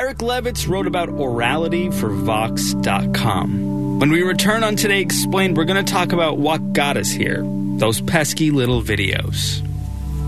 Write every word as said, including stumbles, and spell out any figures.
Eric Levitz wrote about orality for Vox dot com. When we return on Today Explained, we're going to talk about what got us here. Those pesky little videos.